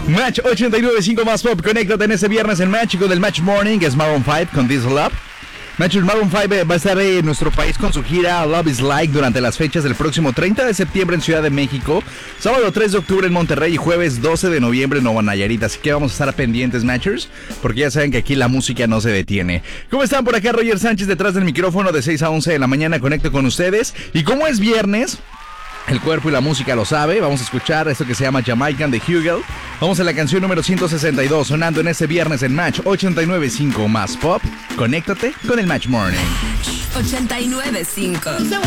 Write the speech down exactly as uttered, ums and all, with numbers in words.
Match ochenta y nueve punto cinco más pop. Conéctate en este viernes en Match con el Match Morning. Es Maroon cinco con This Love. Match Maroon cinco va a estar en nuestro país con su gira Love is Like durante las fechas del próximo treinta de septiembre en Ciudad de México, sábado tres de octubre en Monterrey y jueves doce de noviembre en Nueva Nayarit. Así que vamos a estar pendientes, Matchers, porque ya saben que aquí la música no se detiene. ¿Cómo están por acá? Roger Sánchez detrás del micrófono de seis a once de la mañana. Conecto con ustedes. Y como es viernes, el cuerpo y la música lo sabe. Vamos a escuchar esto que se llama Jamaican de Hugel. Vamos a la canción número ciento sesenta y dos, sonando en este viernes en Match ochenta y nueve punto cinco más pop. Conéctate con el Match Morning. ochenta y nueve punto cinco